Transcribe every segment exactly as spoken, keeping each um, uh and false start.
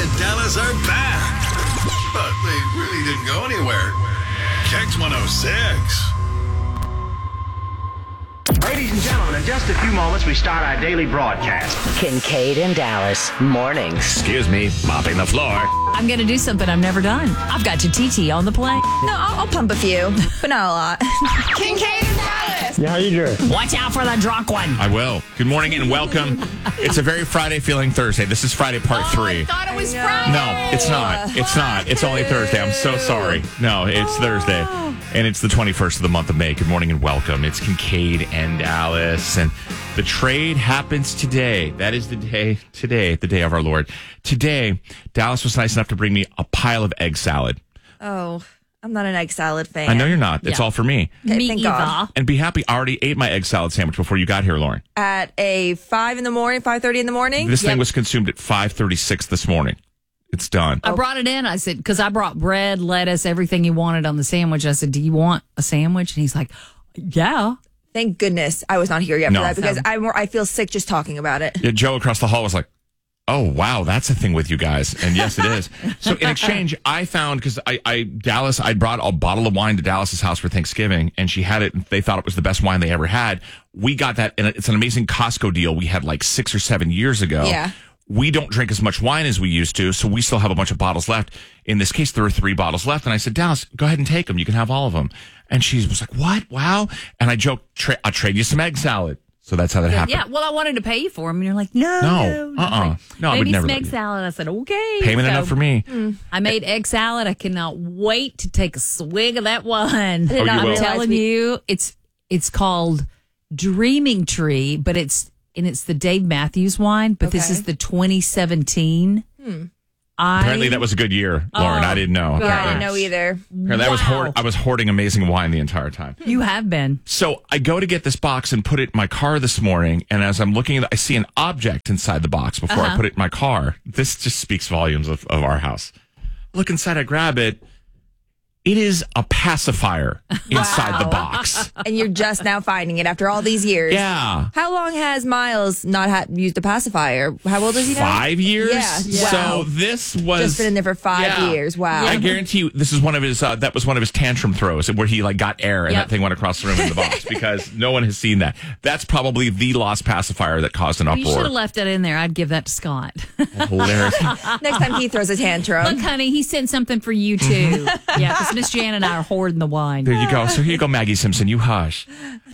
and Dallas are back. But they really didn't go anywhere. Kex one oh six. Ladies and gentlemen, in just a few moments, we start our daily broadcast. Kincaid and Dallas, mornings. Excuse me, mopping the floor. I'm going to do something I've never done. I've got your T T on the plane. No, I'll, I'll pump a few, but not a lot. Kincaid and Dallas. Yeah, how you doing? Watch out for the drunk one. I will. Good morning and welcome. It's a very Friday feeling Thursday. This is Friday part three. I thought it was Friday. No, it's not. It's not. It's only Thursday. I'm so sorry. No, it's Thursday. And it's the twenty-first of the month of May. Good morning and welcome. It's Kincaid and Dallas. And the trade happens today. That is the day today, the day of our Lord. Today, Dallas was nice enough to bring me a pile of egg salad. Oh, I'm not an egg salad fan. I know you're not. It's Yeah. all for me. Okay, Me thank either. God. And be happy, I already ate my egg salad sandwich before you got here, Lauren. At a five in the morning, five thirty in the morning. This Yep. thing was consumed at five thirty-six this morning. It's done. I brought it in. I said, because I brought bread, lettuce, everything he wanted on the sandwich. I said, do you want a sandwich? And he's like, yeah. Thank goodness I was not here yet No. for that because I I feel sick just talking about it. Yeah, Joe across the hall was like, oh, wow, that's a thing with you guys. And yes, it is. So in exchange, I found, because I, I, Dallas, I brought a bottle of wine to Dallas's house for Thanksgiving, and she had it, and they thought it was the best wine they ever had. We got that, and it's an amazing Costco deal we had like six or seven years ago. Yeah. We don't drink as much wine as we used to, so we still have a bunch of bottles left. In this case, there were three bottles left, and I said, Dallas, go ahead and take them. You can have all of them. And she was like, what? Wow. And I joked, Tra- I'll trade you some egg salad. So that's how that happened. Yeah, well, I wanted to pay you for him. And you're like, no. No, no. uh-uh. No, I would Maybe never some let egg you. salad. I said, okay. Payment So, enough for me. I made egg salad. I cannot wait to take a swig of that wine. Oh, you not will? I'm realize telling we- you, it's it's called Dreaming Tree, but it's and it's the Dave Matthews wine, but this Okay. is the twenty seventeen. I, Apparently that was a good year, Lauren. Oh, I didn't know. God. Yeah, I Apparently. didn't know either. Apparently I was Wow. hoard- I was hoarding amazing wine the entire time. You have been. So I go to get this box and put it in my car this morning, and as I'm looking at it, I see an object inside the box before Uh-huh. I put it in my car. This just speaks volumes of, of our house. Look inside, I grab it. It is a pacifier inside the box. And you're just now finding it after all these years. Yeah. How long has Miles not had used a pacifier? How old is he now? Five years? Yeah. Yeah. So Wow. this was... Just been in there for five Yeah. years. Wow. I guarantee you, this is one of his. Uh, that was one of his tantrum throws, where he like got air and Yep. that thing went across the room in the box because no one has seen that. That's probably the lost pacifier that caused an You should uproar. have left it in there. I'd give that to Scott. Hilarious. Next time he throws a tantrum. Look, honey, he sent something for you too. Yeah, because Miss Jan and I are hoarding the wine. There you go. So here you go, Maggie Simpson. You hush.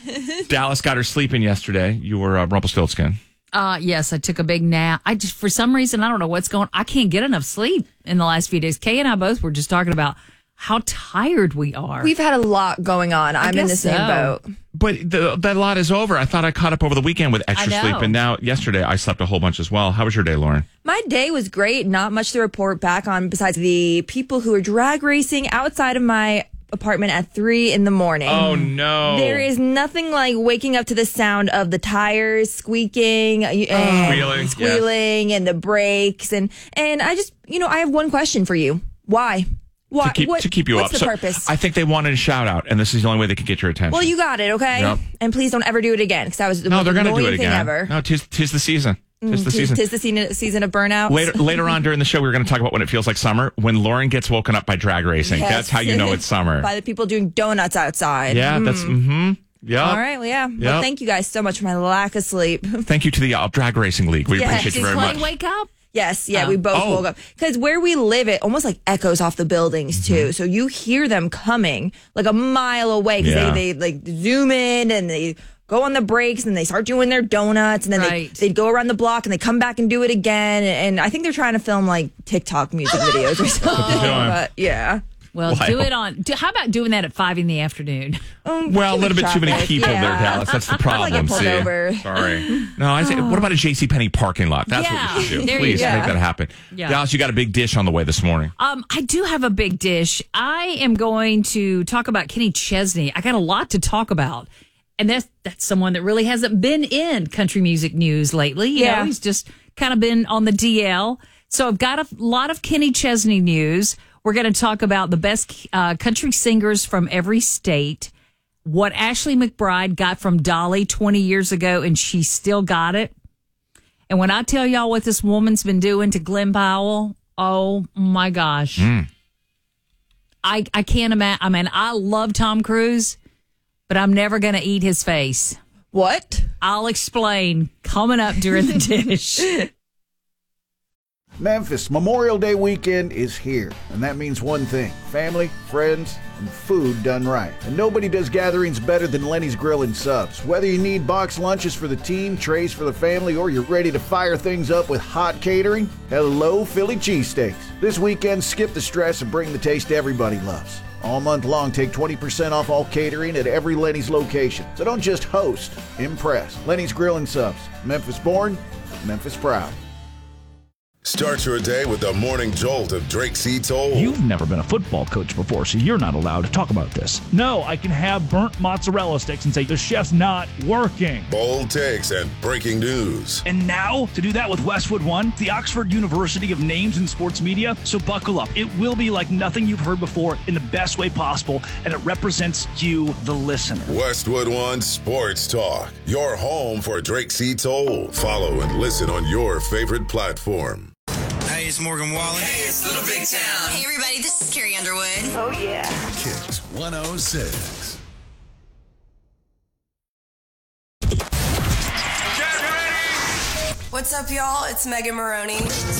Dallas got her sleeping yesterday. You were uh, Rumpelstiltskin. Uh, yes, I took a big nap. I just, for some reason, I don't know what's going. I can't get enough sleep in the last few days. Kay and I both were just talking about how tired we are. We've had a lot going on. I'm in the guess same so. boat. But the, that lot is over. I thought I caught up over the weekend with extra I know. sleep, and now yesterday I slept a whole bunch as well. How was your day, Lauren? My day was great. Not much to report back on besides the people who are drag racing outside of my apartment at three in the morning. Oh no! There is nothing like waking up to the sound of the tires squeaking and Squealing, squealing and the brakes. And, and I just, you know, I have one question for you. Why? Why? to keep what- to keep you what's up. the So purpose? I think they wanted a shout out, and this is the only way they could get your attention. well, you got it, okay? Yep. And please don't ever do it again because that was the no, most they're going to do annoying it thing again. ever. No, tis, tis the season. Tis the Tis- season. Tis the season, season of burnout. Later, later on during the show, we're going to talk about when it feels like summer. When Lauren gets woken up by drag racing, Yes. that's how you know it's summer. By the people doing donuts outside. Yeah, that's mm-hmm. Yeah. All right. Well, yeah. Well, Yep. thank you guys so much for my lack of sleep. Thank you to the uh, Drag Racing League. We Yes. appreciate you Did very Clay much. wake up? Yes, yeah, Oh. we both Oh. woke up because where we live, it almost like echoes off the buildings too. Mm-hmm. So you hear them coming like a mile away because Yeah. they, they like zoom in and they go on the brakes and they start doing their donuts and then Right. they they go around the block and they come back and do it again. And I think they're trying to film like TikTok music videos or something. doing. But yeah, Well, Wow. do it on. Do, how about doing that at five in the afternoon? Um, Well, a little bit too many traffic, people yeah. there, Dallas. That's the I like problem. it pulled See, over. sorry. No, I say, what about a JCPenney parking lot? That's Yeah, what we should do. there you Please go. make that happen. Yeah. Dallas, you got a big dish on the way this morning. Um, I do have a big dish. I am going to talk about Kenny Chesney. I got a lot to talk about. And that's that's someone that really hasn't been in country music news lately. You Yeah. know, he's just kind of been on the D L. So I've got a lot of Kenny Chesney news. We're going to talk about the best uh, country singers from every state, what Ashley McBryde got from Dolly twenty years ago, and she still got it. And when I tell y'all what this woman's been doing to Glenn Powell, Oh my gosh. Mm. I, I can't imagine. I mean, I love Tom Cruise, but I'm never going to eat his face. What? I'll explain coming up during the dish. Memphis Memorial Day weekend is here, and that means one thing: family, friends, and food done right. And nobody does gatherings better than Lenny's Grill and Subs. Whether you need box lunches for the team, trays for the family, or you're ready to fire things up with hot catering, hello Philly cheesesteaks. This weekend, skip the stress and bring the taste everybody loves. All month long, take twenty percent off all catering at every Lenny's location. So don't just host, impress. Lenny's Grill and Subs. Memphis born, Memphis proud. Start your day with the morning jolt of Drake C. Toll. You've never been a football coach before, so you're not allowed to talk about this. No, I can have burnt mozzarella sticks and say the chef's not working. Bold takes and breaking news. And now, to do that with Westwood One, the Oxford University of names in sports media. So buckle up. It will be like nothing you've heard before in the best way possible, and it represents you, the listener. Westwood One Sports Talk, your home for Drake C. Toll. Follow and listen on your favorite platform. Hey, it's Morgan Wallen. Hey, it's Little Big Town. Hey, everybody, this is Carrie Underwood. Oh, yeah. Kicks one oh six. What's up, y'all? It's Megan Maroney.